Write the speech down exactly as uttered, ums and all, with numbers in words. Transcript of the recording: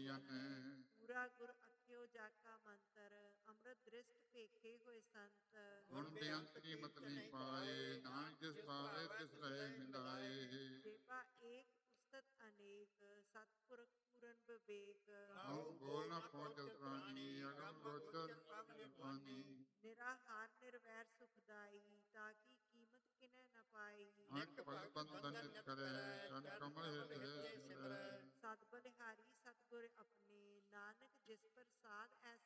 ਕੀਆਂ ਨੇ। ਪੂਰਾ ਗੁਰ ਅਖਿਓ ਜਾ ਕਾ ਮੰਤਰ, ਅੰਮ੍ਰਿਤ ਦ੍ਰਿਸ਼ਟ ਭੇਖੇ ਹੋਏ ਸੰਤ। ਗੁਣ ਬੇਅੰਤ ਕੀਮਤ ਨਹੀਂ ਪਾਏ, ਨਾਨਕ ਜਿਸ ਪਾਵੇ ਤਿਸ ਰਹੇ ਮਿਲਾਏ। ਜੇਪਾ ਏਕ ਉਸਤਤ ਅਨੇਕ, ਸਤਿਪੁਰਖ ਪੂਰਨ ਵਿਵੇਕ। ਹਉ ਬੋਲ ਨਾ ਪਹੁੰਚਤ ਪ੍ਰਾਨੀ, ਅਗਮ ਗੋਚਰ ਪਾਨੀ। ਨਿਰਾਹਾਰ ਨਿਰਵੈਰ ਸੁਖਦਾਈ, ਤਾਕੀ ਕੀਮਤ ਕਿਨੈ ਨ ਪਾਈ। ਅਨਕ ਭਗਤ ਬੰਧਨ ਨਿਤ ਕਰੈ, ਚਰਨ ਕਮਲ ਹਿਰਦੈ ਸਿਮਰੈ। ਸਤ ਬਲਿਹਾਰੀ ਸਤਿਗੁਰ ਆਪਣੇ, ਨਾਨਕ ਜਿਸ ਪ੍ਰਸਾਦ ਐ